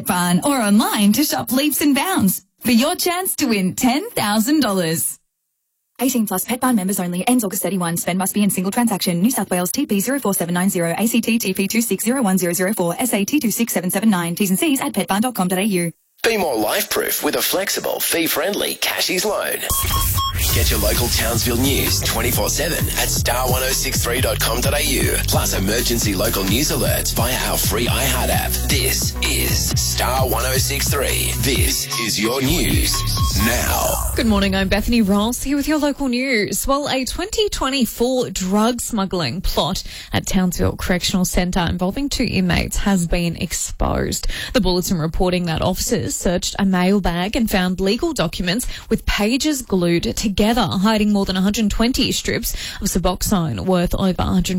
Barn or online to shop Leaps and Bounds for your chance to win $10,000. 18 plus Pet Barn members only. Ends August 31. Spend must be in single transaction. New South Wales TP 04790. ACT TP 2601004. SAT 26779. T's and C's at petbarn.com.au. Be more life-proof with a flexible, fee-friendly Cashies loan. Get your local Townsville news 24/7 at star1063.com.au. Plus emergency local news alerts via our free iHeart app. This is Star 1063. This is your news now. Good morning, I'm Bethany Ross here with your local news. Well, a 2024 drug smuggling plot at Townsville Correctional Centre involving 2 inmates has been exposed. The Bulletin reporting that officers searched a mailbag and found legal documents with pages glued together, hiding more than 120 strips of Suboxone worth over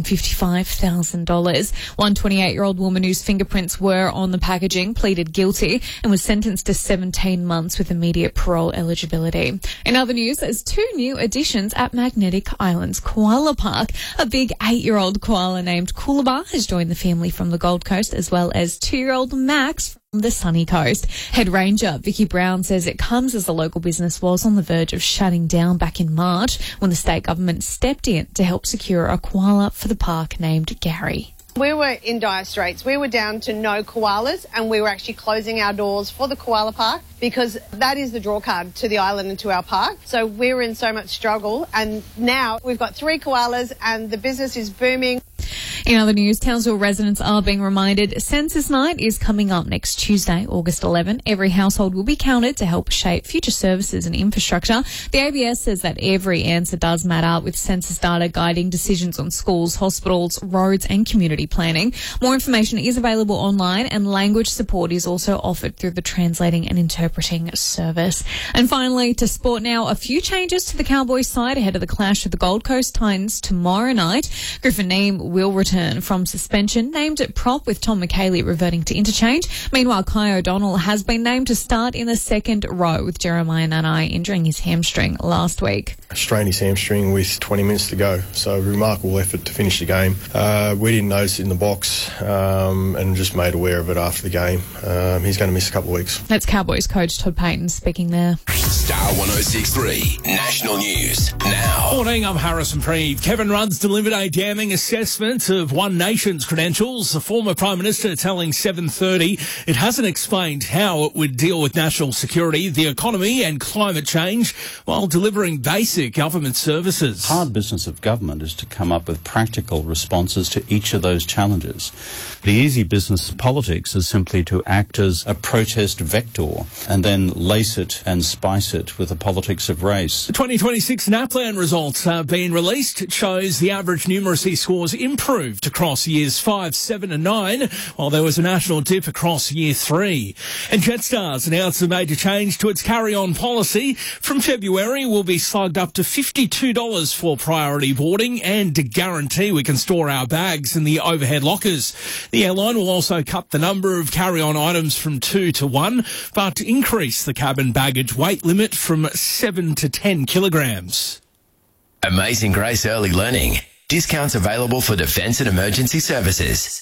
$155,000. One 28-year-old woman whose fingerprints were on the packaging pleaded guilty and was sentenced to 17 months with immediate parole eligibility. In other news, there's 2 new additions at Magnetic Islands Koala Park. A big 8-year-old koala named Coolabah has joined the family from the Gold Coast, as well as 2-year-old Max from the sunny coast. Head Ranger Vicky Brown says it comes as the local business was on the verge of shutting down back in March when the state government stepped in to help secure a koala for the park named Gary. We were in dire straits. We were down to no koalas, and we were actually closing our doors for the koala park because that is the draw card to the island and to our park. So we were in so much struggle, and now we've got 3 koalas and the business is booming. In other news, Townsville residents are being reminded Census Night is coming up next Tuesday, August 11. Every household will be counted to help shape future services and infrastructure. The ABS says that every answer does matter, with census data guiding decisions on schools, hospitals, roads and community planning. More information is available online, and language support is also offered through the Translating and Interpreting service. And finally, to sport now, a few changes to the Cowboys side ahead of the clash with the Gold Coast Titans tomorrow night. Griffin Neame will return from suspension, named at prop, with Tom McKaylee reverting to interchange. Meanwhile, Kai O'Donnell has been named to start in the second row, with Jeremiah Nanai injuring his hamstring last week. Strained his hamstring with 20 minutes to go, so remarkable effort to finish the game. We didn't notice it in the box and just made aware of it after the game. He's going to miss a couple of weeks. That's Cowboys coach Todd Payton speaking there. Star 1063 National News now. Morning, I'm Harrison Preeve. Kevin Rudd's delivered a damning assessment of One Nation's credentials. The former Prime Minister telling 7:30 it hasn't explained how it would deal with national security, the economy and climate change while delivering basic government services. Hard business of government is to come up with practical responses to each of those challenges. The easy business of politics is simply to act as a protest vector and then lace it and spice it with the politics of race. The 2026 NAPLAN results have been released. It shows the average numeracy scores improved across years 5, 7 and 9, while there was a national dip across year 3. And Jetstar's announced a major change to its carry-on policy. From February, we'll be slugged up to $52 for priority boarding and to guarantee we can store our bags in the overhead lockers. The airline will also cut the number of carry-on items from 2 to 1, but increase the cabin baggage weight limit from 7 to 10 kilograms. Amazing Grace Early Learning. Discounts available for defence and emergency services.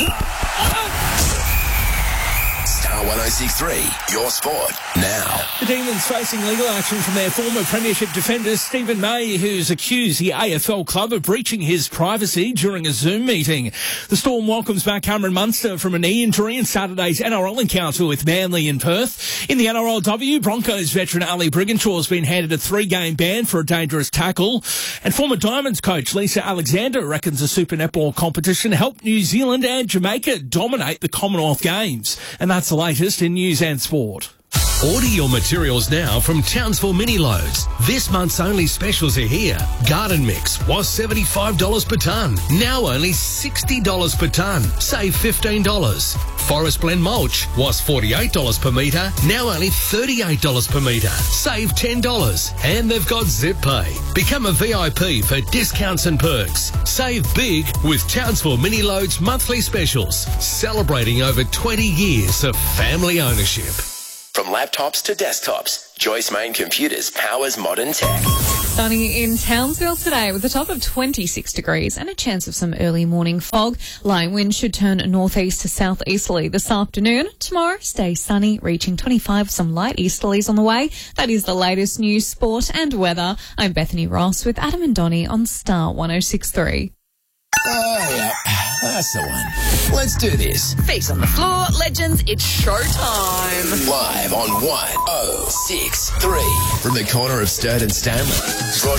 Star 1063, your sport now. The Demons facing legal action from their former premiership defender Stephen May, who's accused the AFL club of breaching his privacy during a Zoom meeting. The Storm welcomes back Cameron Munster from a knee injury in Saturday's NRL encounter with Manly in Perth. In the NRLW, Broncos veteran Ali Brigginshaw's been handed a 3-game ban for a dangerous tackle. And former Diamonds coach Lisa Alexander reckons the Super Netball competition helped New Zealand and Jamaica dominate the Commonwealth Games. And that's the latest in news and sport. Order your materials now from Townsville Mini Loads. This month's only specials are here. Garden Mix was $75 per tonne. Now only $60 per tonne. Save $15. Forest Blend Mulch was $48 per metre. Now only $38 per metre. Save $10. And they've got Zip Pay. Become a VIP for discounts and perks. Save big with Townsville Mini Loads monthly specials. Celebrating over 20 years of family ownership. From laptops to desktops, Joyce Main Computers powers modern tech. Sunny in Townsville today with a top of 26 degrees and a chance of some early morning fog. Light winds should turn northeast to southeasterly this afternoon. Tomorrow, stay sunny, reaching 25, some light easterlies on the way. That is the latest news, sport and weather. I'm Bethany Ross with Adam and Donnie on Star 106.3. Oh, yeah. That's the one. Let's do this. Face on the floor, legends, it's showtime. Live on 106.3 from the corner of Sturt and Stanley.